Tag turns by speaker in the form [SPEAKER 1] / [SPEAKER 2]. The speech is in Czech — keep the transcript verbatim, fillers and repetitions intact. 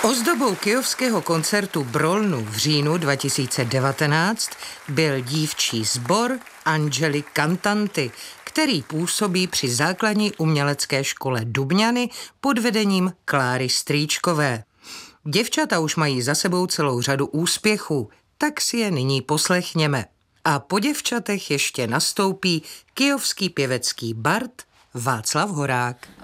[SPEAKER 1] Ozdobou kyjovského koncertu Brolnu v říjnu dva tisíce devatenáct byl dívčí sbor Angely Cantanti, který působí při základní umělecké škole Dubňany pod vedením Kláry Strýčkové. Děvčata už mají za sebou celou řadu úspěchů, tak si je nyní poslechněme. A po děvčatech ještě nastoupí kyjovský pěvecký bard Václav Horák.